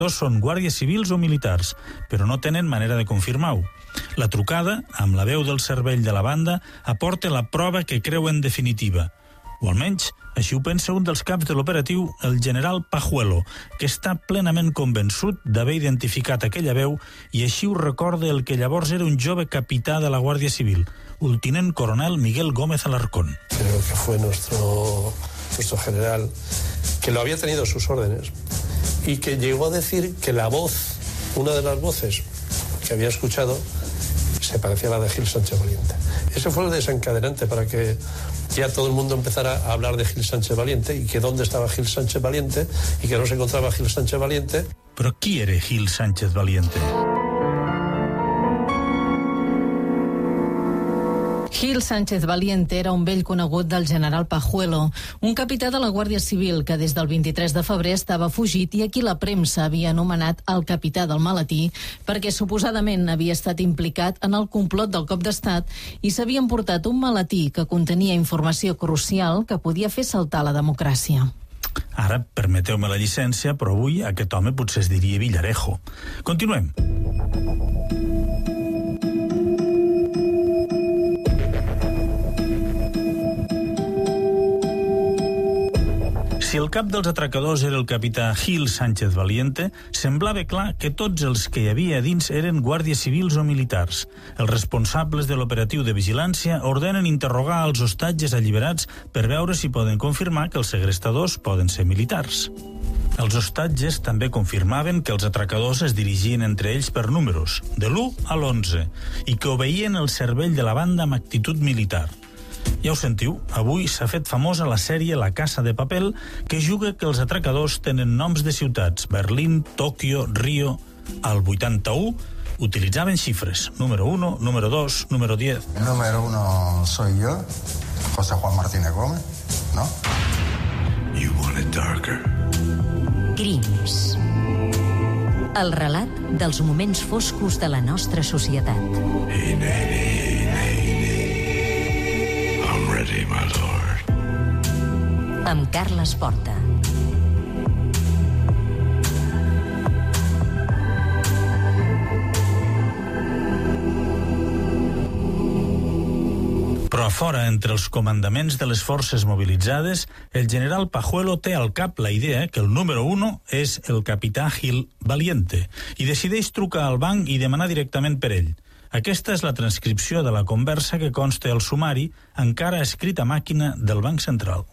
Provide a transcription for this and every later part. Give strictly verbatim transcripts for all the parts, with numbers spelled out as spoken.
Dos són guàrdies civils o militars, però no tenen manera de confirmar-ho. La trucada, amb la veu del cervell de la banda, aporta la prova que creuen definitiva. O almenys, així ho pensa un dels caps de l'operatiu, el general Pajuelo, que està plenament convençut d'haver identificat aquella veu i així ho recorda el que llavors era un jove capità de la Guàrdia Civil, el tinent coronel Miguel Gómez Alarcón. Creo que fue nuestro, nuestro general, que lo había tenido a sus órdenes y que llegó a decir que la voz, una de las voces que había escuchado, se parecía a la de Gil Sánchez Valiente. Ese fue el desencadenante para que ya todo el mundo empezara a hablar de Gil Sánchez Valiente y que dónde estaba Gil Sánchez Valiente y que no se encontraba Gil Sánchez Valiente. Però qui era Gil Sánchez Valiente? Gil Sánchez Valiente era un vell conegut del general Pajuelo, un capità de la Guàrdia Civil que des del vint-i-tres de febrer estava fugit i a qui la premsa havia anomenat el capità del maletí perquè suposadament havia estat implicat en el complot del cop d'estat i s'havia emportat un maletí que contenia informació crucial que podia fer saltar la democràcia. Ara, permeteu-me la llicència, però avui aquest home potser es diria Villarejo. Continuem. Si el cap dels atracadors era el capità Gil Sánchez Valiente, semblava clar que tots els que hi havia dins eren guàrdies civils o militars. Els responsables de l'operatiu de vigilància ordenen interrogar els hostatges alliberats per veure si poden confirmar que els segrestadors poden ser militars. Els hostatges també confirmaven que els atracadors es dirigien entre ells per números, de l'u a l'onze, i que obeïen el cervell de la banda amb actitud militar. Ja ho sentiu, avui s'ha fet famosa la sèrie La Casa de Papel, que juga que els atracadors tenen noms de ciutats, Berlín, Tòquio, Rio. Al vuitanta-u utilitzaven xifres, número uno, número dos, número diez. El número uno soy yo, José Juan Martínez Gómez, ¿no? You want it darker. Crims. El relat dels moments foscos de la nostra societat. Hey, Nene. Ready, my lord. Amb Carles Porta. Però a fora, entre els comandaments de les forces mobilitzades, el general Pajuelo té al cap la idea que el número uno és el capità Gil Valiente i decideix trucar al banc i demanar directament per ell. Aquesta és la transcripció de la conversa que consta al sumari, encara escrit a màquina del Banc Central.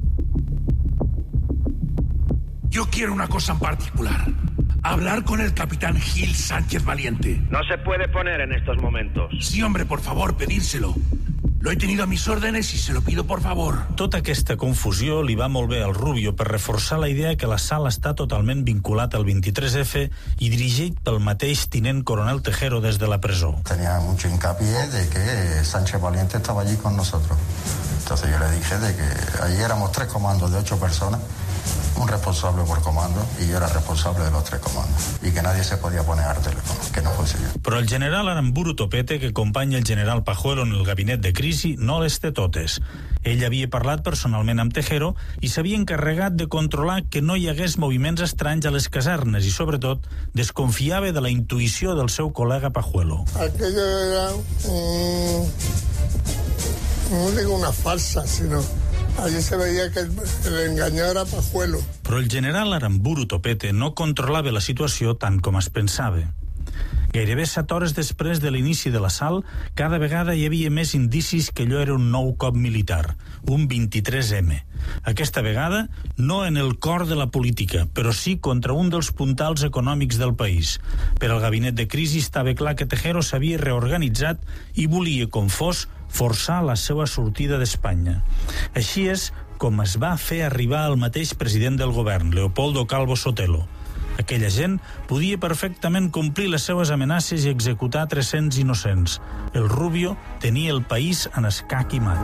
Yo quiero una cosa en particular. Hablar con el capitán Gil Sánchez Valiente. No se puede poner en estos momentos. Sí, hombre, por favor, pedírselo. Lo he tenido a mis órdenes y se lo pido, por favor. Tota aquesta confusió li va molt bé al Rubio per reforçar la idea que la sala està totalment vinculat al veintitrés efe i dirigit pel mateix tinent coronel Tejero des de la presó. Tenía mucho hincapié de que Sánchez Valiente estaba allí con nosotros. Entonces yo le dije de que allí éramos tres comandos de ocho personas, un responsable por comando, y yo era responsable de los tres comandos, y que nadie se podía poner al teléfono, que no fuese yo. Però el general Aramburu Topete, que acompanya el general Pajuelo en el gabinet de crisi, no les té totes. Ell havia parlat personalment amb Tejero i s'havia encarregat de controlar que no hi hagués moviments estranys a les casernes i, sobretot, desconfiava de la intuïció del seu col·lega Pajuelo. Aquello era, um, no digo una farsa, sino... Allí se veía que el engañó era Pajuelo. Però el general Aramburu Topete no controlava la situació tant com es pensava. Gairebé set hores després de l'inici de l'assalt, cada vegada hi havia més indicis que allò era un nou cop militar, un vint-i-tres eme. Aquesta vegada, no en el cor de la política, però sí contra un dels puntals econòmics del país. Per al gabinet de crisi estava clar que Tejero s'havia reorganitzat i volia, com fos, forçar la seva sortida d'Espanya. Així és com es va fer arribar al mateix president del govern, Leopoldo Calvo Sotelo. Aquella gent podia perfectament complir les seves amenaces i executar tres-cents innocents. El Rubio tenia el país en escac i mat.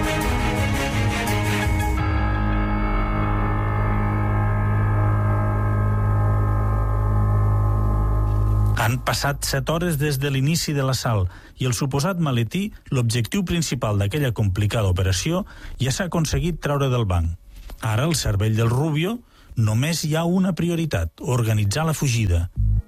Han passat set hores des de l'inici de l'assalt i el suposat maletí, l'objectiu principal d'aquella complicada operació, ja s'ha aconseguit treure del banc. Ara el cervell del Rubio Només hi ha una prioritat: organitzar la fugida.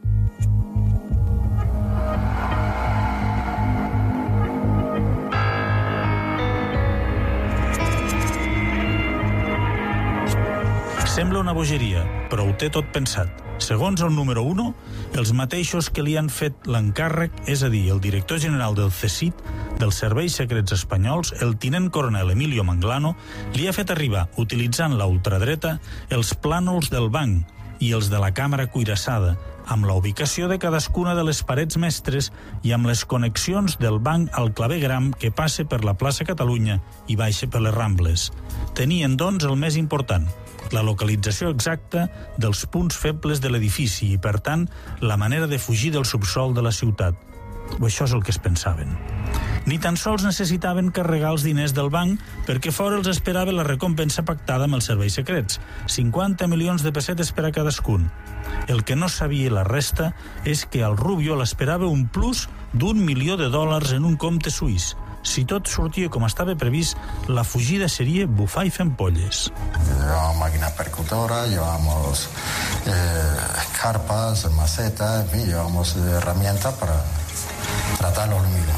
Sembla una bogeria, però ho té tot pensat. Segons el número uno, els mateixos que li han fet l'encàrrec, és a dir, el director general del C S I T, dels Serveis Secrets Espanyols, el tinent coronel Emilio Manglano, li ha fet arribar, utilitzant la ultradreta, els plànols del banc i els de la càmera cuirassada, amb la ubicació de cadascuna de les parets mestres i amb les connexions del banc al clavegram que passa per la plaça Catalunya i baixa per les Rambles. Tenien, doncs, el més important, la localització exacta dels punts febles de l'edifici i, per tant, la manera de fugir del subsol de la ciutat. O això és el que es pensaven. Ni tan sols necessitaven carregar els diners del banc perquè fora els esperava la recompensa pactada amb els serveis secrets, cinquanta milions de pessetes per a cadascun. El que no sabia la resta és que al Rubio l'esperava un plus d'un milió de dòlars en un compte suís. Si tot sortia com estava previst, la fugida seria bufar i fer ampolles. Llevamos máquinas percutoras, llevamos eh, carpas, macetas, en fin, llevamos herramientas para tratar el hormigón.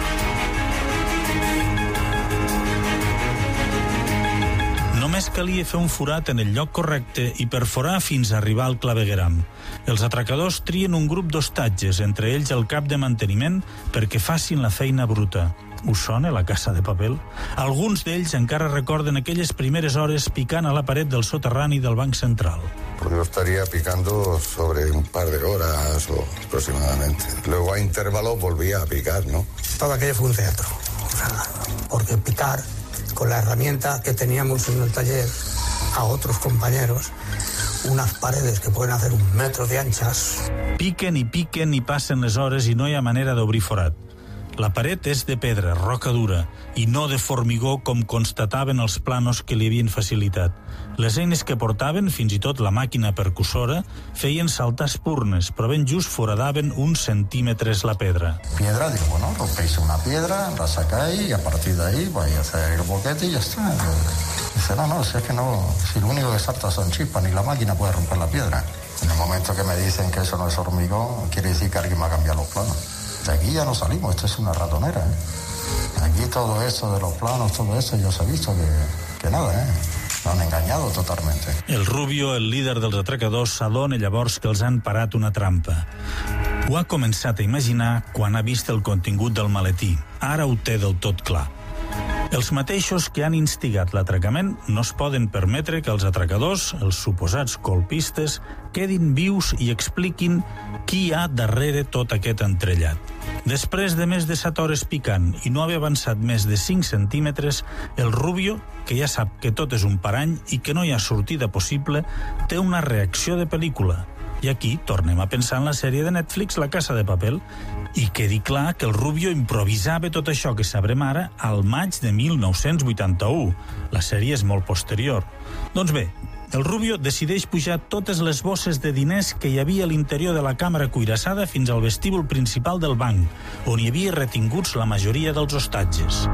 Només calia fer un forat en el lloc correcte i perforar fins a arribar al clavegueram. Els atracadors trien un grup d'hostatges, entre ells el cap de manteniment, perquè facin la feina bruta. Us sona la Casa de Papel? Alguns d'ells encara recorden aquelles primeres hores picant a la paret del soterrani del Banc Central. Pues yo estaría picando sobre un par de horas o aproximadamente. Luego a intervalos volvía a picar, ¿no? Todo aquello fue un teatro. O sea, porque picar con la herramienta que teníamos en el taller a otros compañeros, unas paredes que pueden hacer un metro de anchas. Piquen i piquen i passen les hores i no hi ha manera d'obrir forat. La paret és de pedra, roca dura, i no de formigó com constataven els planos que li havien facilitat. Les eines que portaven, fins i tot la màquina percussora, feien saltar espurnes, però ben just foradaven uns centímetres la pedra. Piedra, digo, bueno, rompéis una piedra, la sacáis y a partir de ahí vais a hacer el boquete y ya está. Dice, no, no, si es que no, si lo único que salta son chispas, ni la máquina puede romper la piedra. En el momento que me dicen que eso no es hormigón, quiere decir que alguien me ha cambiado los planos. De aquí ya no salimos, esto es una ratonera, ¿eh? Aquí todo esto de los planos, todo eso, ya se ha visto que, que nada, ¿eh? L'han engañado totalmente. El Rubio, el líder dels atracadors, s'adona llavors que els han parat una trampa. Ho ha començat a imaginar quan ha vist el contingut del maletí. Ara ho té del tot clar. Els mateixos que han instigat l'atracament no es poden permetre que els atracadors, els suposats colpistes, quedin vius i expliquin qui hi ha darrere tot aquest entrellat. Després de més de set hores picant i no haver avançat més de cinc centímetres, el Rubio, que ja sap que tot és un parany i que no hi ha sortida possible, té una reacció de pel·lícula. I aquí tornem a pensar en la sèrie de Netflix La Casa de Papel, i quedi clar que el Rubio improvisava tot això que sabrem ara al maig de mil nou-cents vuitanta-u. La sèrie és molt posterior. Doncs bé, el Rubio decideix pujar totes les bosses de diners que hi havia a l'interior de la càmera cuirassada fins al vestíbul principal del banc, on hi havia retinguts la majoria dels hostatges.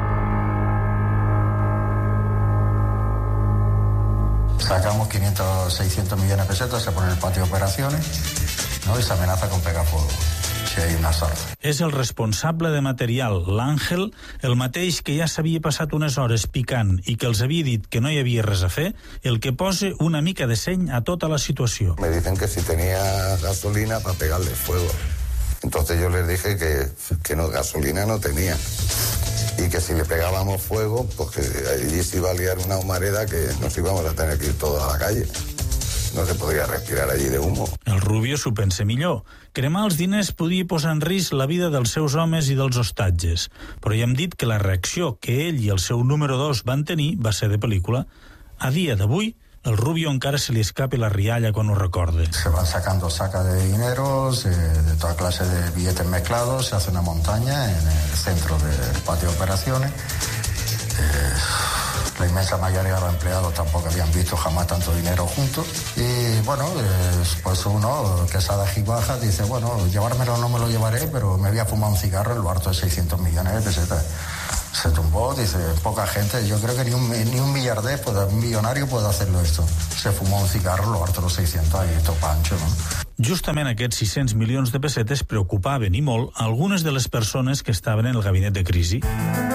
Sacamos quinientos, seiscientos millones de pesetas, se pone en el patio de operaciones, ¿no? Y se amenaza con pegar fuego si hay un asalto. És el responsable de material, l'Àngel, el mateix que ja s'havia passat unes hores picant i que els havia dit que no hi havia res a fer, el que posa una mica de seny a tota la situació. Me dicen que si tenía gasolina para pegarle fuego. Entonces yo les dije que, que no, gasolina no tenía. Y que si le pegábamos fuego, pues que allí se iba a liar una humareda que nos íbamos a tener que ir todos a la calle. No se podria respirar allí de humo. El Rubio s'ho pensa millor. Cremar els diners podia posar en risc la vida dels seus homes i dels hostatges, però ja hem dit que la reacció que ell i el seu número dos van tenir va ser de pel·lícula. A dia d'avui, el Rubio encara se li escapa la rialla quan ho recorda. Se van sacando sacas de dineros, eh, de toda clase de billetes mezclados, se hace una montaña en el centro del patio de operaciones. Eh, la inmensa mayoría de los empleados tampoco habían visto jamás tanto dinero juntos. Y bueno, eh, pues uno que sabe y baja dice, bueno, llevármelo no me lo llevaré, pero me voy a fumar un cigarro en lo harto de seiscientos millones de pesetas. O Se tumbó, dice, poca gente, yo creo que ni un, ni un millarder, puede, un millonario puede hacerlo esto. Se fumó un cigarro, lo harto los seiscientos y esto pancho, ¿no? Justament aquests sis-cents milions de pessetes preocupaven i molt algunes de les persones que estaven en el gabinet de crisi.